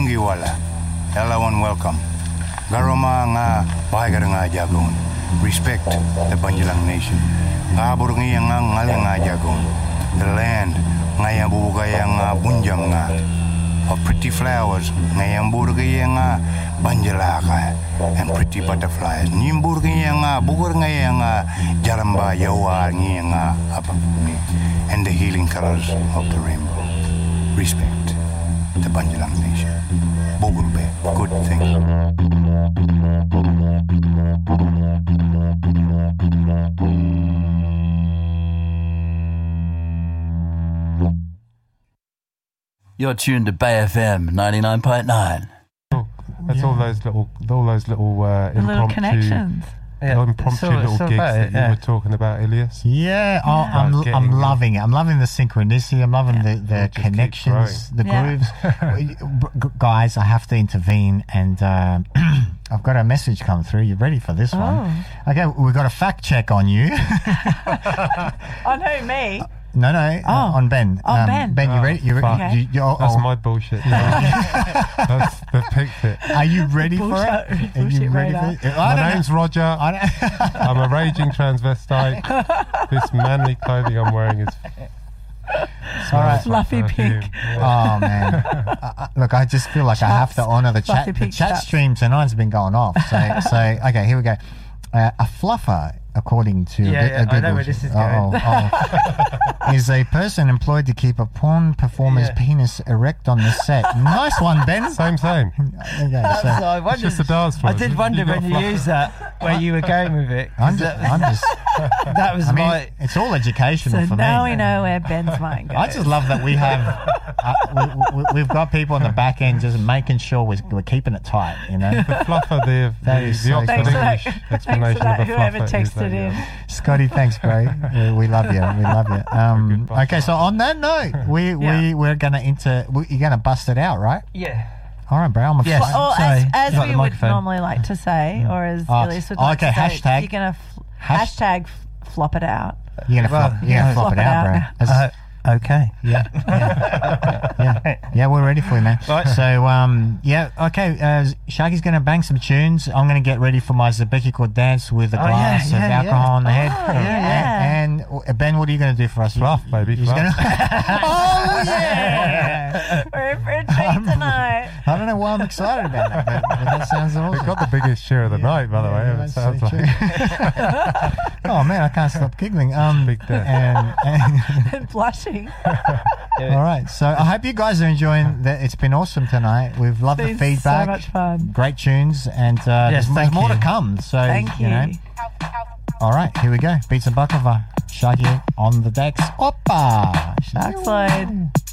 wala. Elawan welcome. Garoma nga bahagar nga jagon. Respect the Banjalang nation. Kabur nga ngalang nga jagon. The land nga yang bubugay nga bunjam nga. Of pretty flowers nga yang burgay nga banjalaka and pretty butterflies. Nimburgay nga bugur nga yang jaramba yawa nga apapuni and the healing colors of the rainbow. Respect the Banjalang nation. Bugurbe, good thing. You're tuned to Bay FM 99.9. That's all those little impromptu connections. Impromptu little gigs that you were talking about, Ilias. Yeah, I'm loving it. I'm loving the synchronicity. I'm loving the connections, the grooves. Guys, I have to intervene, and I've got a message come through. You ready for this one? Okay, we've got a fact check on you. On who, me? No, on Ben. Ben. Ben, you ready? Okay. That's my bullshit. They've picked it. Are you ready for it? Are you ready for it? My name's Roger. I'm a raging transvestite. This manly clothing I'm wearing is all right. Fluffy pink. Oh, man. Look, I just feel like I have to honour the chat. The chat stream tonight's been going off. So okay, here we go. A fluffer, according to a Google, I know where this is going. is a person employed to keep a porn performer's penis erect on the set. Nice one, Ben. Same. Okay, I wondered, just a dance floor. I did wonder when you used that where you were going with it. I'm just. That was it's all educational for me. Now we know where Ben's mind goes. I just love that we have we've got people on the back end just making sure we're keeping it tight. You know, the fluffer, the Oxford English explanation of a whoever fluffer. texted in. Scotty, thanks, bro. We love you. We love you. Okay, so on that note, we're gonna you're gonna bust it out, right? Yeah. All right, bro. I'm Yes. Or Sorry, as got we the would microphone. normally like to say, or as Elise would like to say, hashtag. you're gonna hashtag flop it out. You're gonna flop it out, bro. Okay. Yeah, we're ready for you, man. Right. So, okay. Sharky's going to bang some tunes. I'm going to get ready for my Zebeki dance with a glass of alcohol on the head. And Ben, what are you going to do for us? Fluff, baby. He's going to. Oh yeah! We're in for a treat tonight. I don't know why I'm excited about it, but that sounds awesome. We've got the biggest share of the night, by the way. It sounds like. Oh man, I can't stop giggling. Big death. And blushing. All right, so I hope you guys are enjoying that. It's been awesome tonight. We've loved the feedback. So much fun. Great tunes, and there's more to come. So Thank you. know. All right, here we go. Beats and Baklava. Sharky on the decks. Oppa! Shark slide.